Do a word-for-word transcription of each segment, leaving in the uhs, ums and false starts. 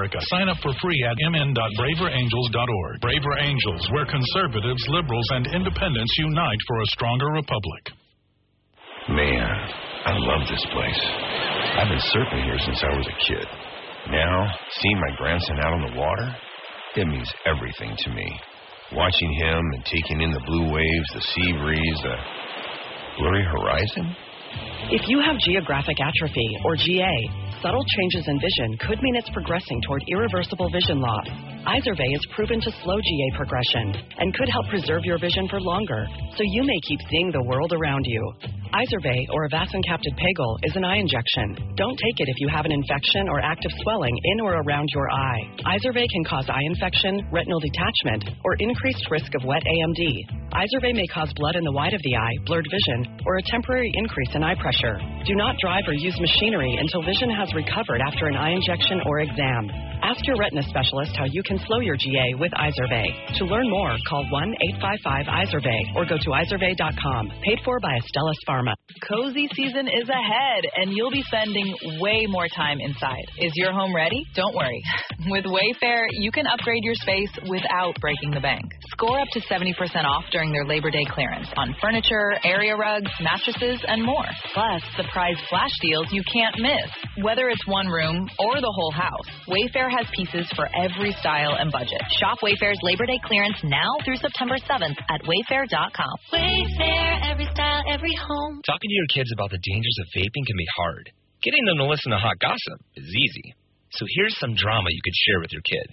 America. Sign up for free at m n dot braver angels dot org. Braver Angels, where conservatives, liberals, and independents unite for a stronger republic. Man, I love this place. I've been surfing here since I was a kid. Now, seeing my grandson out on the water, it means everything to me. Watching him and taking in the blue waves, the sea breeze, the blurry horizon. If you have geographic atrophy, or G A, subtle changes in vision could mean it's progressing toward irreversible vision loss. Izervay is proven to slow G A progression and could help preserve your vision for longer, so you may keep seeing the world around you. Izervay, or avacincaptad pegol, is an eye injection. Don't take it if you have an infection or active swelling in or around your eye. Izervay can cause eye infection, retinal detachment, or increased risk of wet A M D. Izervay may cause blood in the white of the eye, blurred vision, or a temporary increase in eye pressure. Do not drive or use machinery until vision has recovered after an eye injection or exam. Ask your retina specialist how you can slow your G A with Izervay. To learn more, call one eight five five Izervay or go to izervay dot com. Paid for by Astellas Pharma. Cozy season is ahead, and you'll be spending way more time inside. Is your home ready? Don't worry. With Wayfair, you can upgrade your space without breaking the bank. Score up to seventy percent off during their Labor Day clearance on furniture, area rugs, mattresses, and more. Plus, surprise flash deals you can't miss. Whether it's one room or the whole house, Wayfair has pieces for every style and budget. Shop Wayfair's Labor Day clearance now through September seventh at wayfair dot com. Wayfair, every style, every home. Talking to your kids about the dangers of vaping can be hard. Getting them to listen to hot gossip is easy. So here's some drama you could share with your kid.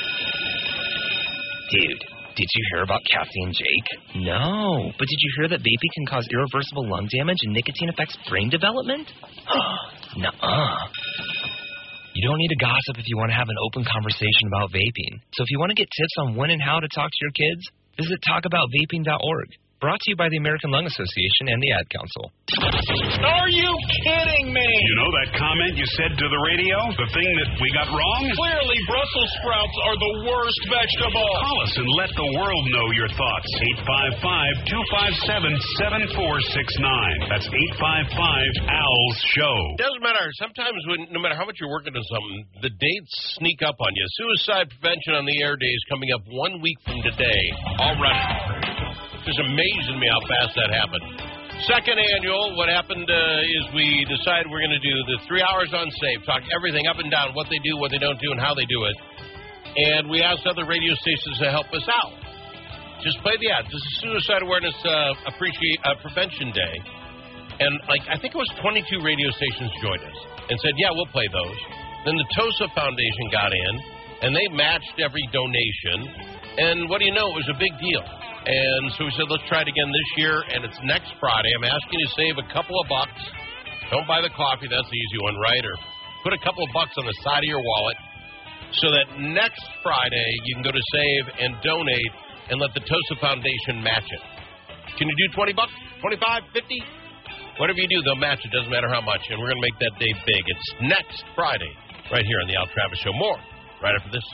Dude, did you hear about Cassie and Jake? No, but did you hear that vaping can cause irreversible lung damage and nicotine affects brain development? Nuh-uh. You don't need to gossip if you want to have an open conversation about vaping. So if you want to get tips on when and how to talk to your kids, visit talk about vaping dot org. Brought to you by the American Lung Association and the Ad Council. Are you kidding me? You know that comment you said to the radio? The thing that we got wrong? Clearly, Brussels sprouts are the worst vegetable. Call us and let the world know your thoughts. eight five five, two five seven, seven four six nine. That's eight five five, A L S show. Doesn't matter. Sometimes, when, no matter how much you're working on something, the dates sneak up on you. Suicide Prevention on the Air Day is coming up one week from today. Already. It's amazing me how fast that happened. Second annual, what happened uh, is we decided we're going to do the three hours on Safe, talk everything up and down, what they do, what they don't do, and how they do it. And we asked other radio stations to help us out. Just play the ads. This is Suicide Awareness uh, Appreciate uh, Prevention Day. And like I think it was twenty-two radio stations joined us and said, yeah, we'll play those. Then the TOSA Foundation got in, and they matched every donation. And what do you know? It was a big deal. And so we said, let's try it again this year, and it's next Friday. I'm asking you to save a couple of bucks. Don't buy the coffee. That's the easy one, right? Or put a couple of bucks on the side of your wallet so that next Friday you can go to Save and donate and let the TOSA Foundation match it. Can you do twenty bucks, twenty-five, fifty? Whatever you do, they'll match it. Doesn't matter how much. And we're going to make that day big. It's next Friday right here on the Al Travis Show. More right after this.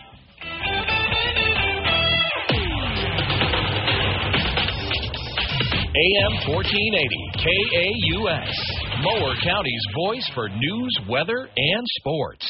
A M fourteen eighty, K A U S, Mower County's voice for news, weather, and sports.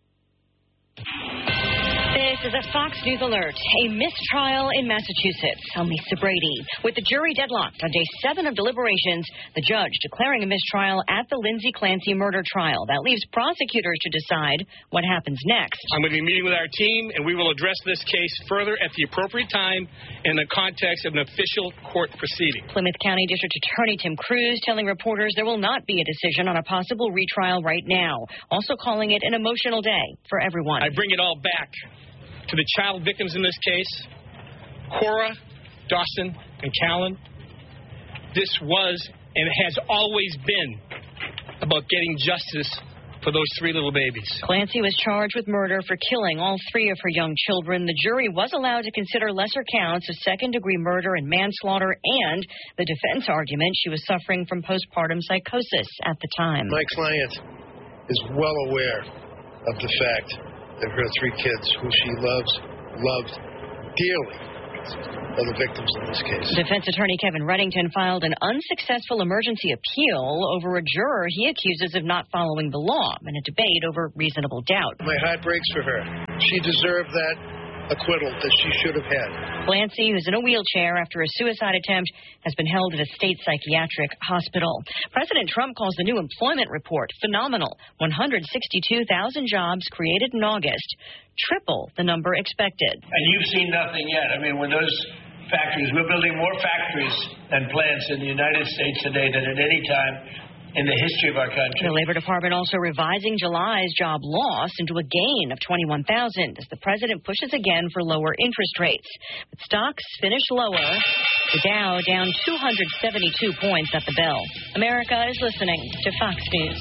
This is a Fox News alert. A mistrial in Massachusetts. I'm Lisa Brady. With the jury deadlocked on day seven of deliberations, the judge declaring a mistrial at the Lindsay Clancy murder trial. That leaves prosecutors to decide what happens next. I'm going to be meeting with our team, and we will address this case further at the appropriate time in the context of an official court proceeding. Plymouth County District Attorney Tim Cruz telling reporters there will not be a decision on a possible retrial right now, also calling it an emotional day for everyone. I bring it all back to the child victims in this case, Cora, Dawson, and Callan. This was and has always been about getting justice for those three little babies. Clancy was charged with murder for killing all three of her young children. The jury was allowed to consider lesser counts of second-degree murder and manslaughter, and the defense argument she was suffering from postpartum psychosis at the time. My client is well aware of the fact that her three kids, who she loves, loved dearly, of the victims in this case. Defense attorney Kevin Reddington filed an unsuccessful emergency appeal over a juror he accuses of not following the law in a debate over reasonable doubt. My heart breaks for her. She deserved that acquittal that she should have had. Clancy, who's in a wheelchair after a suicide attempt, has been held at a state psychiatric hospital. President Trump calls the new employment report phenomenal. one hundred sixty-two thousand jobs created in August, triple the number expected. And you've seen nothing yet. I mean, when those factories, we're building more factories and plants in the United States today than at any time in the history of our country. The Labor Department also revising July's job loss into a gain of twenty-one thousand as the president pushes again for lower interest rates. But stocks finish lower. The Dow down two hundred seventy-two points at the bell. America is listening to Fox News.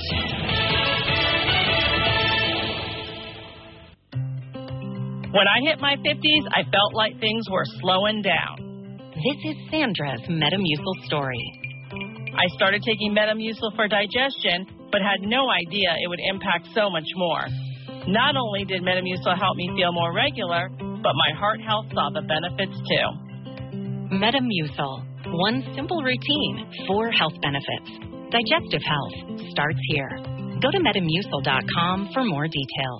When I hit my fifties, I felt like things were slowing down. This is Sandra's Metamucil story. I started taking Metamucil for digestion, but had no idea it would impact so much more. Not only did Metamucil help me feel more regular, but my heart health saw the benefits too. Metamucil. One simple routine, four health benefits. Digestive health starts here. Go to metamucil dot com for more details.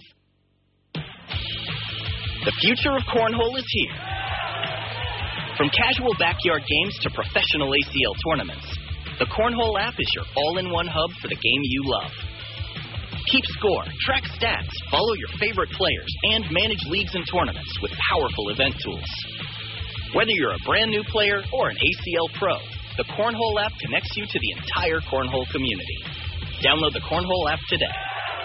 The future of cornhole is here. From casual backyard games to professional A C L tournaments, the Cornhole app is your all-in-one hub for the game you love. Keep score, track stats, follow your favorite players, and manage leagues and tournaments with powerful event tools. Whether you're a brand new player or an A C L pro, the Cornhole app connects you to the entire Cornhole community. Download the Cornhole app today.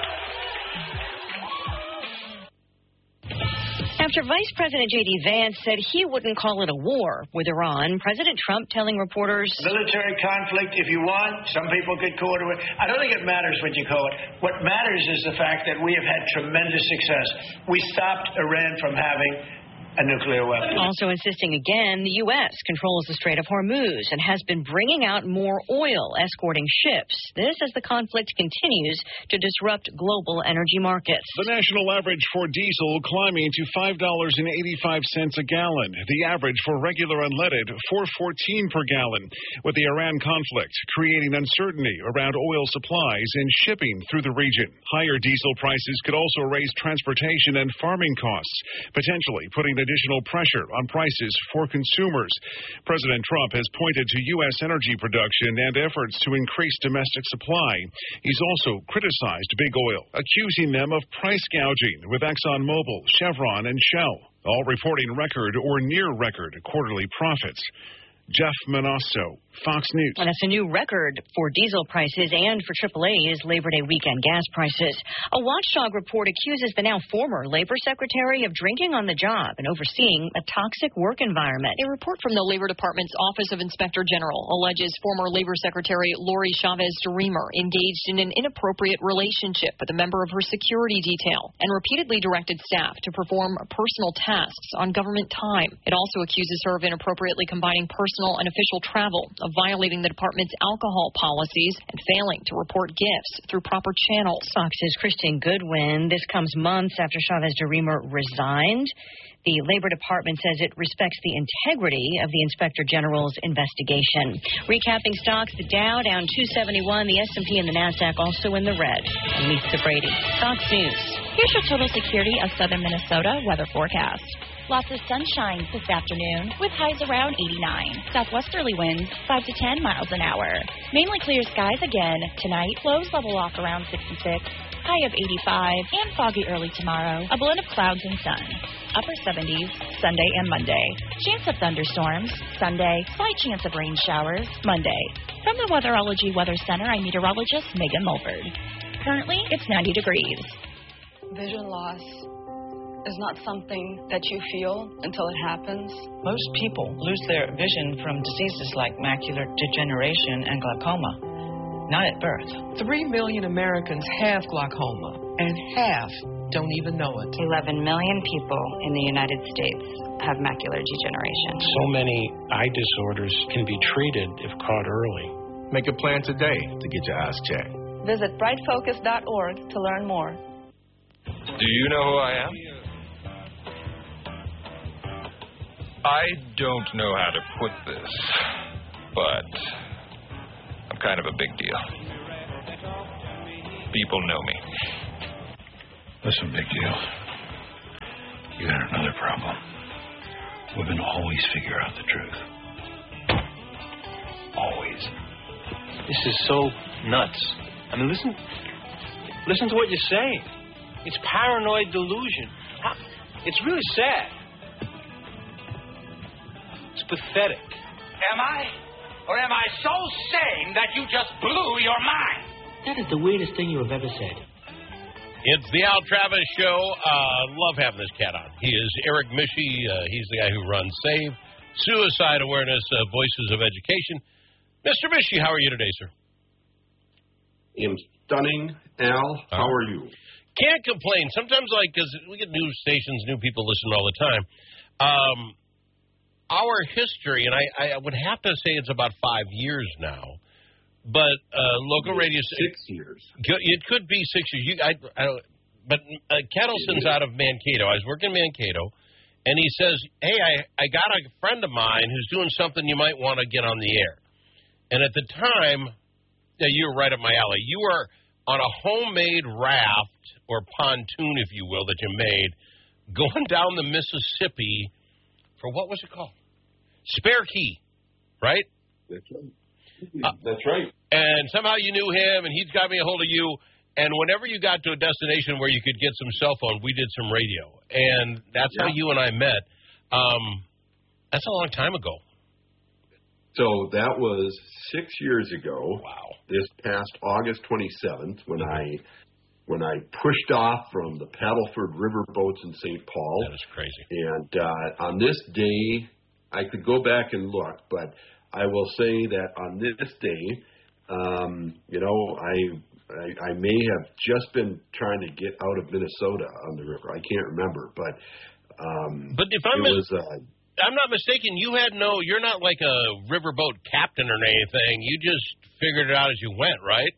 After Vice President J D Vance said he wouldn't call it a war with Iran, President Trump telling reporters, military conflict, if you want, some people could call it. I don't think it matters what you call it. What matters is the fact that we have had tremendous success. We stopped Iran from having a nuclear weapon. Also insisting again, the U S controls the Strait of Hormuz and has been bringing out more oil, escorting ships. This as the conflict continues to disrupt global energy markets. The national average for diesel climbing to five dollars and eighty-five cents a gallon. The average for regular unleaded, four dollars and fourteen cents per gallon. With the Iran conflict creating uncertainty around oil supplies and shipping through the region. Higher diesel prices could also raise transportation and farming costs, potentially putting additional pressure on prices for consumers. President Trump has pointed to U S energy production and efforts to increase domestic supply. He's also criticized big oil, accusing them of price gouging with ExxonMobil, Chevron, and Shell, all reporting record or near record quarterly profits. Jeff Manasso, Fox News. And it's a new record for diesel prices and for triple A's Labor Day weekend gas prices. A watchdog report accuses the now former Labor Secretary of drinking on the job and overseeing a toxic work environment. A report from the Labor Department's Office of Inspector General alleges former Labor Secretary Lori Chavez-DeRemer engaged in an inappropriate relationship with a member of her security detail and repeatedly directed staff to perform personal tasks on government time. It also accuses her of inappropriately combining personal and official travel, of violating the department's alcohol policies, and failing to report gifts through proper channels. Fox's Kristen Goodwin. This comes months after Chavez-DeRemer resigned. The Labor Department says it respects the integrity of the Inspector General's investigation. Recapping stocks, the Dow down two seventy-one, the S and P and the NASDAQ also in the red. I'm Lisa Brady, Fox News. Here's your total security of southern Minnesota weather forecast. Lots of sunshine this afternoon with highs around eighty-nine. Southwesterly winds five to ten miles an hour. Mainly clear skies again. Tonight, lows level off around sixty-six. High of eighty-five and foggy early tomorrow. A blend of clouds and sun. Upper seventies Sunday and Monday. Chance of thunderstorms Sunday. Slight chance of rain showers Monday. From the Weatherology Weather Center, I'm meteorologist Megan Mulford. Currently, it's ninety degrees. Vision loss is not something that you feel until it happens. Most people lose their vision from diseases like macular degeneration and glaucoma, not at birth. Three million Americans have glaucoma, and half don't even know it. eleven million people in the United States have macular degeneration. So many eye disorders can be treated if caught early. Make a plan today to get your eyes checked. Visit bright focus dot org to learn more. Do you know who I am? I don't know how to put this, but I'm kind of a big deal. People know me. Listen, big deal. You got another problem. Women always figure out the truth. Always. This is so nuts. I mean, listen, listen to what you're saying. It's paranoid delusion. How, it's really sad. It's pathetic. Am I? Or am I so sane that you just blew your mind? That is the weirdest thing you have ever said. It's the Al Travis Show. Uh, love having this cat on. He is Eric Mishy. Uh, he's the guy who runs SAVE, Suicide Awareness, uh, Voices of Education. Mister Mishy, how are you today, sir? I'm stunning. Al, how are you? Can't complain. Sometimes, like, because we get news stations, new people listen all the time. Um, our history, and I, I would have to say it's about five years now, but uh, local radio... Six years. It could be six years. You, I, I don't, but uh, Kettleson's out of Mankato. I was working in Mankato, and he says, hey, I, I got a friend of mine who's doing something you might want to get on the air. And at the time, yeah, you were right up my alley. You were on a homemade raft or pontoon, if you will, that you made, going down the Mississippi for what was it called? Spare Key, right? That's right. Uh, That's right. And somehow you knew him, and he's got me a hold of you. And whenever you got to a destination where you could get some cell phone, we did some radio. And that's yeah. how you and I met. Um, that's a long time ago. So that was six years ago. Wow. This past August twenty-seventh, when I when I pushed off from the Paddleford River boats in Saint Paul. That is crazy. And uh, on this day, I could go back and look, but I will say that on this day, um, you know, I, I I may have just been trying to get out of Minnesota on the river. I can't remember, but um, but if I'm it was. Uh, I'm not mistaken, you had no, you're not like a riverboat captain or anything. You just figured it out as you went, right?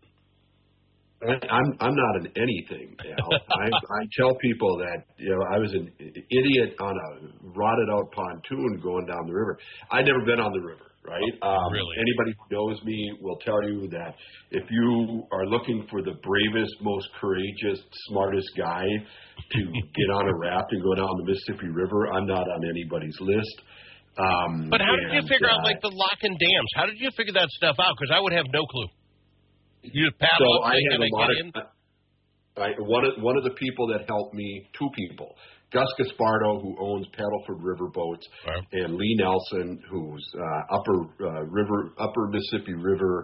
I'm I'm not an anything, Al. I, I tell people that, you know, I was an idiot on a rotted out pontoon going down the river. I'd never been on the river, right? Oh, um, really? Anybody who knows me will tell you that if you are looking for the bravest, most courageous, smartest guy to get on a raft and go down the Mississippi River, I'm not on anybody's list. Um, but how did and, you figure uh, out, like, the lock and dams? How did you figure that stuff out? Because I would have no clue. You just paddle so up, I and had I a lot get of, in? I, one of one of the people that helped me, two people, Gus Gaspardo, who owns Paddleford River Boats, right. and Lee Nelson, who's uh, upper uh, river, upper Mississippi River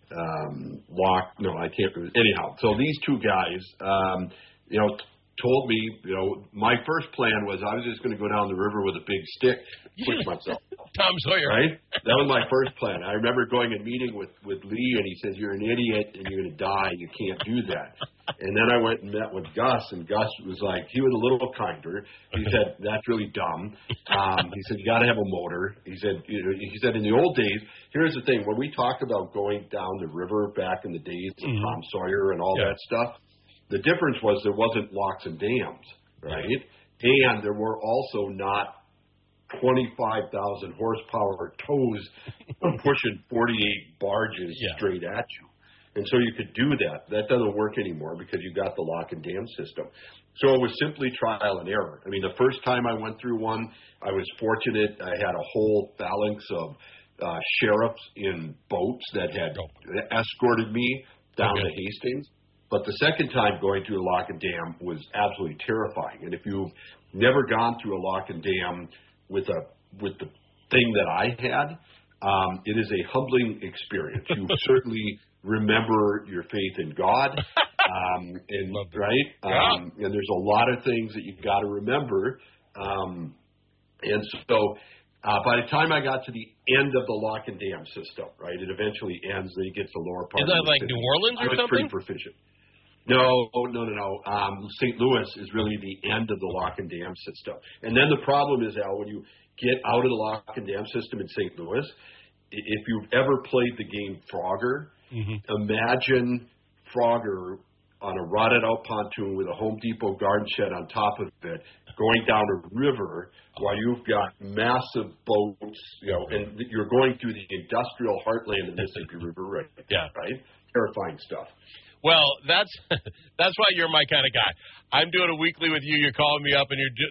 um, lock. No, I can't. Anyhow, so these two guys, um, you know. told me, you know, my first plan was I was just going to go down the river with a big stick, push myself. Tom Sawyer. Right? That was my first plan. I remember going and meeting with, with Lee, and he says, you're an idiot, and you're going to die. You can't do that. And then I went and met with Gus, and Gus was like, he was a little kinder. He said, that's really dumb. Um, he said, you got to have a motor. He said, you know, he said, in the old days, here's the thing. When we talk about going down the river back in the days of Mm-hmm. Tom Sawyer and all Yeah. that stuff, the difference was there wasn't locks and dams, right? And there were also not twenty-five thousand horsepower tows pushing forty-eight barges Yeah. straight at you. And so you could do that. That doesn't work anymore because you got the lock and dam system. So it was simply trial and error. I mean, the first time I went through one, I was fortunate. I had a whole phalanx of uh, sheriffs in boats that had escorted me down Okay. to Hastings. But the second time going through a lock and dam was absolutely terrifying. And if you've never gone through a lock and dam with a with the thing that I had, um, it is a humbling experience. You certainly remember your faith in God, um, and right, um, and there's a lot of things that you've got to remember. Um, and so, uh, by the time I got to the end of the lock and dam system, right, it eventually ends. Then you get to the lower part. Is that of the like city. New Orleans or I was something? pretty proficient. No, oh, no, no, no. Um, Saint Louis is really the end of the lock and dam system. And then the problem is, Al, when you get out of the lock and dam system in Saint Louis, i- if you've ever played the game Frogger, Mm-hmm. imagine Frogger on a rotted out pontoon with a Home Depot garden shed on top of it going down a river while you've got massive boats, you know, and you're going through the industrial heartland of the Mississippi River, right? Yeah. Right? Terrifying stuff. Well, that's that's why you're my kind of guy. I'm doing a weekly with you. You're calling me up, and you're